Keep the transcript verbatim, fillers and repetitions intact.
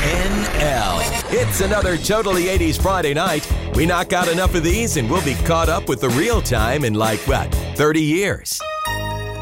N L. It's another Totally eighties Friday night. We knock out enough of these and we'll be caught up with the real time in like, what, thirty years?